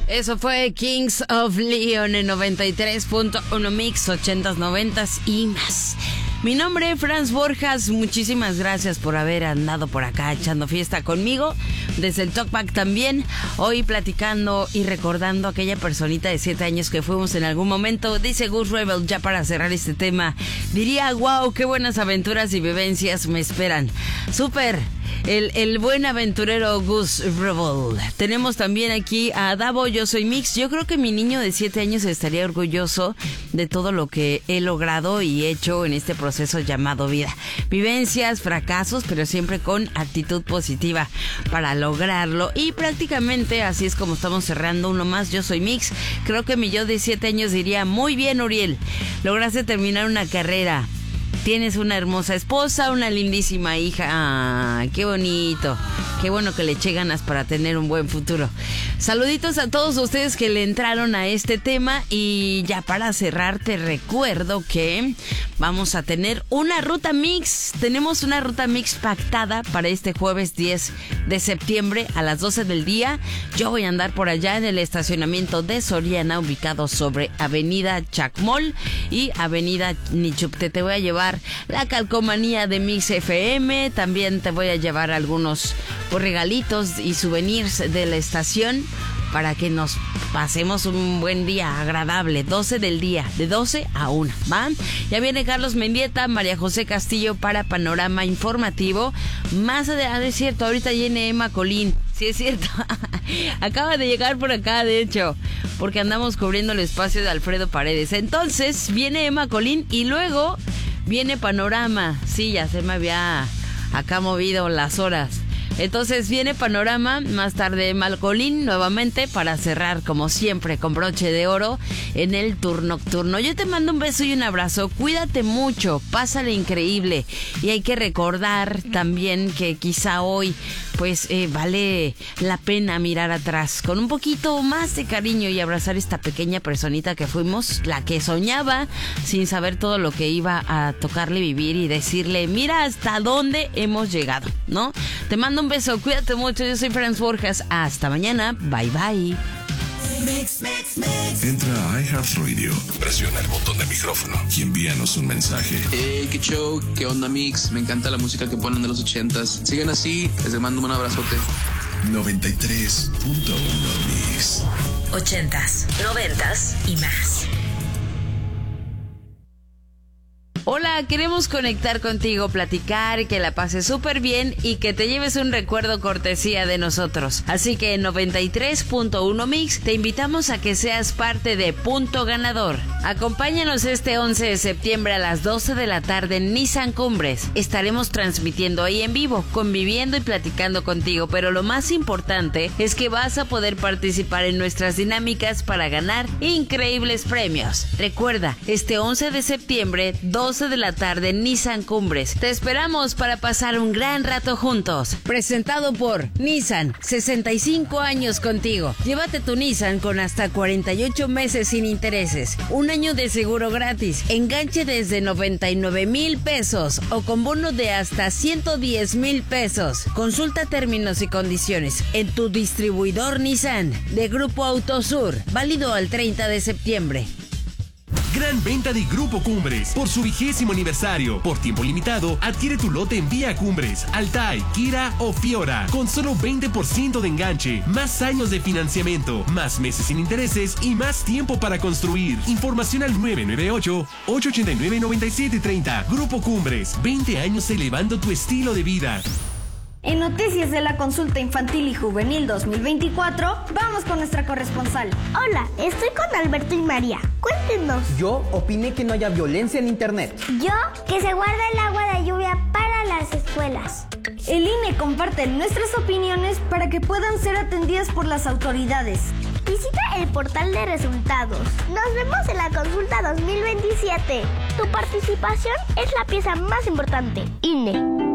Eso fue Kings of Leon en 93.1 Mix, 80s, 90s y más. Mi nombre es Franz Borjas, muchísimas gracias por haber andado por acá echando fiesta conmigo, desde el Talkback también, hoy platicando y recordando a aquella personita de 7 años que fuimos en algún momento. Dice Gus Rebel, ya para cerrar este tema, diría, wow, qué buenas aventuras y vivencias me esperan. Súper. El buen aventurero Gus Rebel. Tenemos también aquí a Davo, yo soy Mix. Yo creo que mi niño de 7 años estaría orgulloso de todo lo que he logrado y hecho en este proceso llamado vida. Vivencias, fracasos, pero siempre con actitud positiva para lograrlo. Y prácticamente así es como estamos cerrando uno más. Yo soy Mix. Creo que mi yo de 7 años diría, muy bien, Uriel, lograste terminar una carrera. Tienes una hermosa esposa, una lindísima hija. ¡Ah, qué bonito! Qué bueno que le eché ganas para tener un buen futuro. Saluditos a todos ustedes que le entraron a este tema. Y ya para cerrar te recuerdo que vamos a tener una ruta mix. Tenemos una ruta mix pactada para este jueves 10 de septiembre a las 12 del día. Yo voy a andar por allá en el estacionamiento de Soriana, ubicado sobre Avenida Chacmol y Avenida Nichupte. Te voy a llevar la calcomanía de Mix FM. También te voy a llevar algunos regalitos y souvenirs de la estación para que nos pasemos un buen día agradable. 12 del día, de 12 a 1, ¿va? Ya viene Carlos Mendieta, María José Castillo para Panorama Informativo. Más adelante, es cierto, ahorita viene Emma Colín. Sí, es cierto. Acaba de llegar por acá, de hecho, porque andamos cubriendo el espacio de Alfredo Paredes. Entonces, viene Emma Colín y luego viene Panorama. Sí, ya se me había acá movido las horas. Entonces viene Panorama, más tarde Malcolín nuevamente para cerrar como siempre con broche de oro en el tour nocturno. Yo te mando un beso y un abrazo, cuídate mucho, pásale increíble y hay que recordar también que quizá hoy pues vale la pena mirar atrás con un poquito más de cariño y abrazar esta pequeña personita que fuimos, la que soñaba sin saber todo lo que iba a tocarle vivir y decirle, mira hasta dónde hemos llegado, ¿no? Te mando un beso, cuídate mucho, yo soy Franz Borjas, hasta mañana, bye bye. Entra a iHeartRadio, presiona el botón de micrófono y envíanos un mensaje. Hey, qué show, qué onda Mix, me encanta la música que ponen de los 80s. Sigan así, les mando un abrazote. 93.1 Mix. 80s, 90s y más. Hola, queremos conectar contigo, platicar, que la pases súper bien y que te lleves un recuerdo cortesía de nosotros. Así que en 93.1 Mix te invitamos a que seas parte de Punto Ganador. Acompáñanos este 11 de septiembre a las 12 de la tarde en Nissan Cumbres. Estaremos transmitiendo ahí en vivo, conviviendo y platicando contigo, pero lo más importante es que vas a poder participar en nuestras dinámicas para ganar increíbles premios. Recuerda, este 11 de septiembre, 12 de la tarde en Nissan Cumbres. Te esperamos para pasar un gran rato juntos. Presentado por Nissan, 65 años contigo. Llévate tu Nissan con hasta 48 meses sin intereses, un año de seguro gratis, enganche desde 99,000 pesos o con bono de hasta 110,000 pesos. Consulta términos y condiciones en tu distribuidor Nissan de Grupo Autosur, válido al 30 de septiembre. Gran venta de Grupo Cumbres por su 20º aniversario. Por tiempo limitado, adquiere tu lote en Vía Cumbres, Altai, Kira o Fiora con solo 20% de enganche, más años de financiamiento, más meses sin intereses y más tiempo para construir. Información al 998-889-9730. Grupo Cumbres, 20 años elevando tu estilo de vida. En Noticias de la Consulta Infantil y Juvenil 2024, vamos con nuestra corresponsal. Hola, estoy con Alberto y María. Cuéntenos. Yo opiné que no haya violencia en internet. Yo, que se guarda el agua de lluvia para las escuelas. El INE comparte nuestras opiniones para que puedan ser atendidas por las autoridades. Visita el portal de resultados. Nos vemos en la consulta 2027. Tu participación es la pieza más importante. INE.